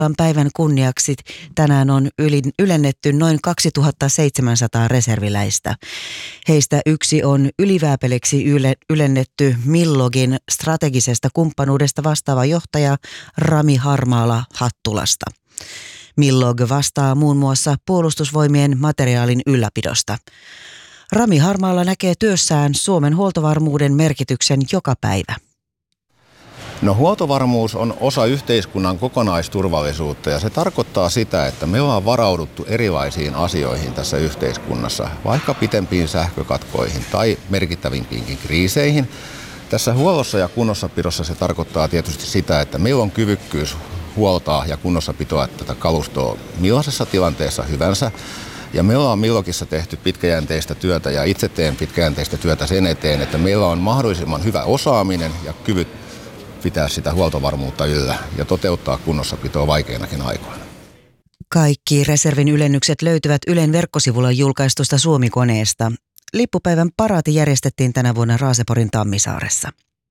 Euroopan päivän kunniaksi tänään on ylennetty noin 2700 reserviläistä. Heistä yksi on ylivääpeleksi ylennetty Millogin strategisesta kumppanuudesta vastaava johtaja Rami Harmaala Hattulasta. Millog vastaa muun muassa puolustusvoimien materiaalin ylläpidosta. Rami Harmaala näkee työssään Suomen huoltovarmuuden merkityksen joka päivä. No, huoltovarmuus on osa yhteiskunnan kokonaisturvallisuutta ja se tarkoittaa sitä, että me ollaan varauduttu erilaisiin asioihin tässä yhteiskunnassa, vaikka pitempiin sähkökatkoihin tai merkittävimpiinkin kriiseihin. Tässä huollossa ja kunnossapidossa se tarkoittaa tietysti sitä, että meillä on kyvykkyys huoltaa ja kunnossapitoa tätä kalustoa millaisessa tilanteessa hyvänsä. Ja me ollaan Millogissa tehty pitkäjänteistä työtä ja itse teen pitkäjänteistä työtä sen eteen, että meillä on mahdollisimman hyvä osaaminen ja kyvyt pitää sitä huoltovarmuutta yllä ja toteuttaa kunnossapitoa vaikeinakin aikoina. Kaikki reservin ylennykset löytyvät Ylen verkkosivulla julkaistusta Suomi-koneesta. Lippupäivän paraati järjestettiin tänä vuonna Raaseporin Tammisaaressa.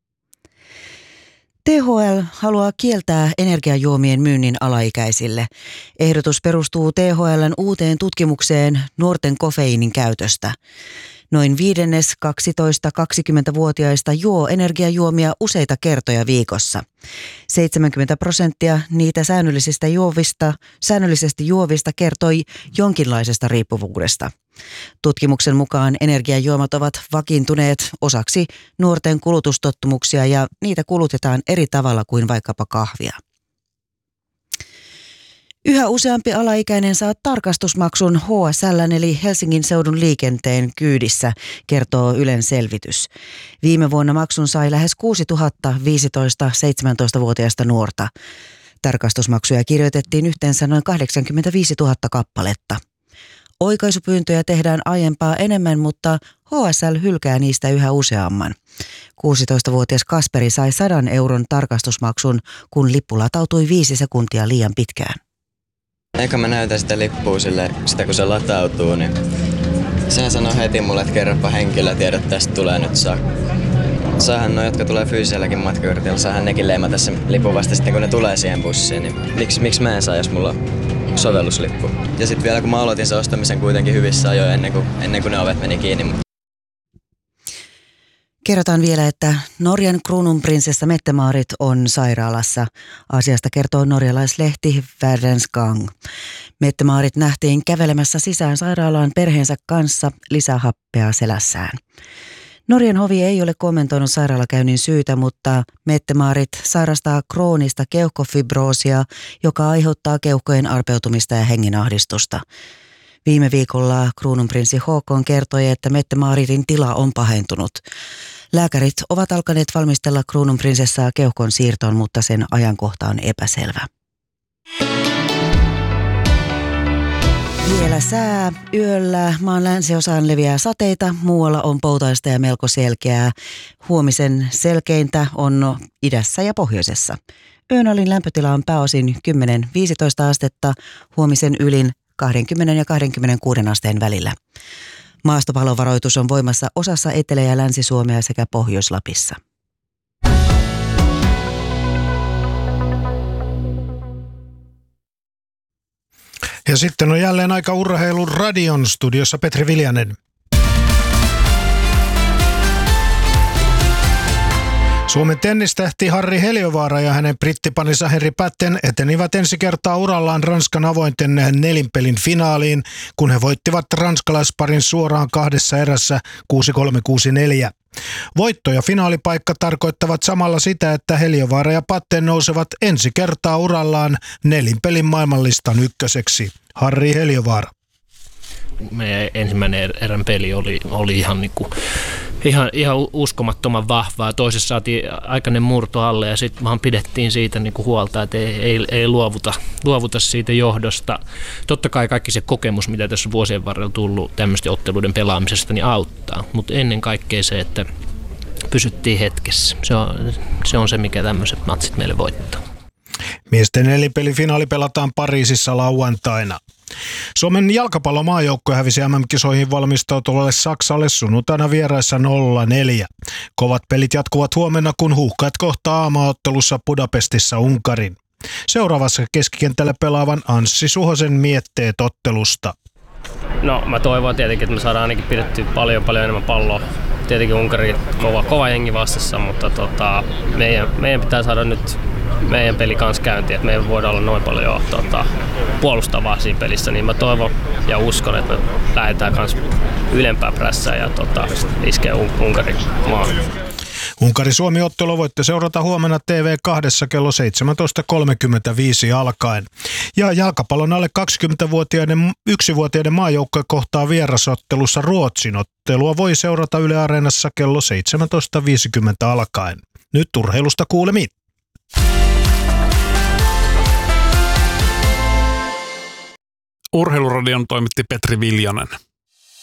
THL haluaa kieltää energiajuomien myynnin alaikäisille. Ehdotus perustuu THL:n uuteen tutkimukseen nuorten kofeiinin käytöstä. Noin 12-20-vuotiaista juo energiajuomia useita kertoja viikossa. 70% niitä säännöllisesti juovista kertoi jonkinlaisesta riippuvuudesta. Tutkimuksen mukaan energiajuomat ovat vakiintuneet osaksi nuorten kulutustottumuksia ja niitä kulutetaan eri tavalla kuin vaikkapa kahvia. Yhä useampi alaikäinen saa tarkastusmaksun HSL:n eli Helsingin seudun liikenteen kyydissä, kertoo Ylen selvitys. Viime vuonna maksun sai lähes 6000 15-17-vuotiaista nuorta. Tarkastusmaksuja kirjoitettiin yhteensä noin 85 000 kappaletta. Oikaisupyyntöjä tehdään aiempaa enemmän, mutta HSL hylkää niistä yhä useamman. 16-vuotias Kasperi sai 100 euron tarkastusmaksun, kun lippu latautui 5 sekuntia liian pitkään. Eikä mä näytän sitä lippua sitä kun se latautuu, niin sehän sanoo heti mulle, että kerropa henkilötiedot, tästä tulee nyt saahan no, jotka tulee fyysiselläkin matkakortilla, saahan nekin leimata sen lipun vasta sitten kun ne tulee siihen bussiin, niin miksi mä en saa, jos mulla on sovelluslippu. Ja sitten vielä kun mä aloitin sen ostamisen kuitenkin hyvissä ajoin ennen kuin ne ovet meni kiinni. Kerrotaan vielä, että Norjan kruununprinsessa Mette-Marit on sairaalassa. Asiasta kertoo norjalaislehti Verdens Gang. Mette-Marit nähtiin kävelemässä sisään sairaalaan perheensä kanssa lisähappea selässään. Norjan hovi ei ole kommentoinut sairaalakäynnin syytä, mutta Mette-Marit sairastaa kroonista keuhkofibroosia, joka aiheuttaa keuhkojen arpeutumista ja hengenahdistusta. Viime viikolla kruununprinssi Håkon kertoi, että Mette-Maritin tila on pahentunut. Lääkärit ovat alkaneet valmistella kruununprinsessaa keuhkon siirtoon, mutta sen ajankohta on epäselvä. Vielä sää. Yöllä maan länsiosaan leviää sateita, muualla on poutaista ja melko selkeää. Huomisen selkeintä on idässä ja pohjoisessa. Yönalin lämpötila on pääosin 10-15 astetta, huomisen ylin 20 ja 26 asteen välillä. Maastopalovaroitus on voimassa osassa Etelä- ja Länsi-Suomea sekä Pohjois-Lapissa. Ja sitten on jälleen aika urheilun radion studiossa Petri Viljanen. Suomen tennistähti Harri Heliövaara ja hänen brittipaninsa Henri Patten etenivät ensi kertaa urallaan Ranskan avointen nelinpelin finaaliin, kun he voittivat ranskalaisparin suoraan 2 erässä 6-3-6-4. Voitto ja finaalipaikka tarkoittavat samalla sitä, että Heliövaara ja Patten nousevat ensi kertaa urallaan nelinpelin maailmanlistan ykköseksi. Harri Heliövaara. Meidän ensimmäinen erän peli oli ihan uskomattoman vahvaa. Toisessa saatiin aikainen murto alle ja sitten vaan pidettiin siitä huolta, että ei luovuta siitä johdosta. Totta kai kaikki se kokemus, mitä tässä vuosien varrella tullut tämmöisten otteluiden pelaamisesta, niin auttaa. Mutta ennen kaikkea se, että pysyttiin hetkessä. Se on se, mikä tämmöiset matsit meille voittaa. Miesten nelipelifinaali pelataan Pariisissa lauantaina. Suomen jalkapallomaajoukkue hävisi MM-kisoihin valmistautuvalle Saksalle sunnuntaina vieraissa 0-4. Kovat pelit jatkuvat huomenna, kun Huuhkajat kohtaa aamaottelussa Budapestissa Unkarin. Seuraavassa keskikentällä pelaavan Anssi Suhosen mietteet ottelusta. No mä toivon tietenkin, että me saadaan ainakin pidettyä paljon enemmän palloa. Tietenkin Unkari kova jengi vastassa, mutta meidän pitää saada nyt meidän peli kanssa käyntiin, että me ei voida olla noin paljon puolustavaa siinä pelissä, niin mä toivon ja uskon, että me lähdetään kanssa ylempää prässään ja iskee Unkarin maahan. Unkari-Suomi-ottelu voitte seurata huomenna TV2 kello 17.35 alkaen. Ja jalkapallon alle 20-vuotiaiden 1-vuotiaiden maajoukkue kohtaa vierasottelussa Ruotsin. Ottelua voi seurata Yle Areenassa kello 17.50 alkaen. Nyt urheilusta kuulemiin. Urheiluradion toimitti Petri Viljanen.